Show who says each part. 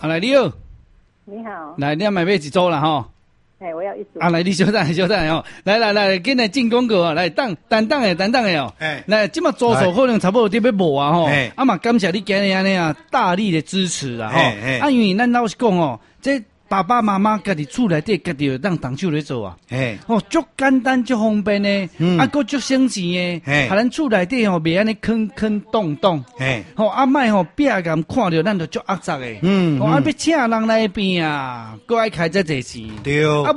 Speaker 1: 来你好，
Speaker 2: 你好，
Speaker 1: 来你买一组啦吼。
Speaker 2: 我要一组。
Speaker 1: 来你稍等哦，来，紧来进广告啊，来等的哦。来，即马组数可能差不多得要无啊吼。嘛感谢你今日安尼啊大力的支持啦吼。因为咱老实讲哦，这爸爸妈妈家己厝内底家己有当动手咧做啊。足简单足方便呢，佫足省钱诶。咱厝内底吼袂安尼坑洞。莫吼壁岩看着咱就足压榨诶。要请人来变啊，佫爱开这济钱。
Speaker 3: 对。